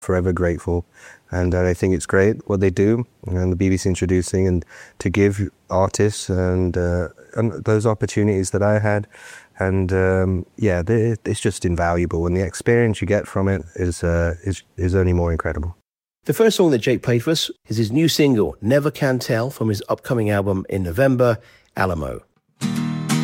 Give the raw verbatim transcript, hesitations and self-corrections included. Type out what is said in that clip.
forever grateful. And uh, I think it's great what they do, and the B B C introducing, and to give artists and, uh, and those opportunities that I had. And um, yeah, they, it's just invaluable, and the experience you get from it is, uh, is, is only more incredible. The first song that Jake played for us is his new single, Never Can Tell, from his upcoming album in November, Alamo.